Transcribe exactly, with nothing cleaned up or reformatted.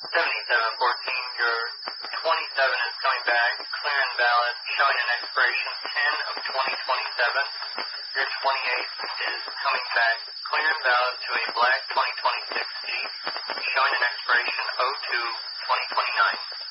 seventy-seven fourteen, your twenty-seven is coming back, clear and valid, showing an expiration ten of twenty twenty-seven. Your twenty-eight is coming back, clear and valid to a black twenty twenty-six Jeep, showing an expiration oh two twenty twenty-nine.